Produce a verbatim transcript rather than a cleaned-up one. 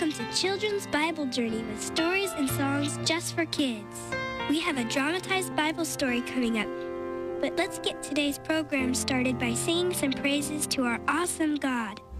Welcome to Children's Bible Journey with stories and songs just for kids. We have a dramatized Bible story coming up, but let's get today's program started by singing some praises to our awesome God.